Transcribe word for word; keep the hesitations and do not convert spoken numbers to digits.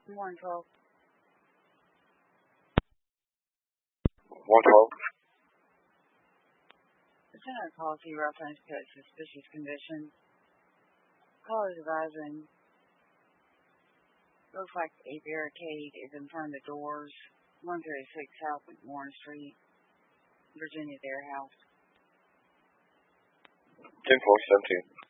one twelve. one twelve. Lieutenant policy reference to suspicious condition. Call is advising. Looks like a barricade is in front of the doors. one thirty-six South McMorran Street, Virginia Dare House. ten four seventeen.